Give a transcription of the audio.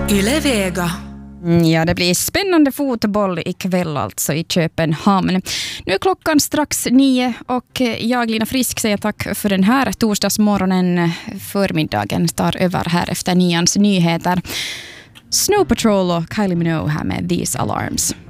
Yle Vega. Ja, det blir spännande fotboll ikväll alltså i Köpenhamn. Nu är klockan strax 9 och jag, Lina Frisk, säger tack för den här torsdagsmorgonen. Förmiddagen tar över här efter 9:ans nyheter. Snow Patrol och Kylie Minogue här med These Alarms.